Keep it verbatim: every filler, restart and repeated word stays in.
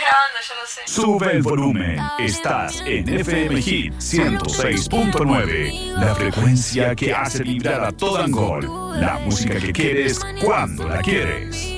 grabando, yo lo sé. Sube el volumen. Estás en F M Hit ciento seis punto nueve. La frecuencia que hace vibrar a todo Angol. La música que quieres cuando la quieres.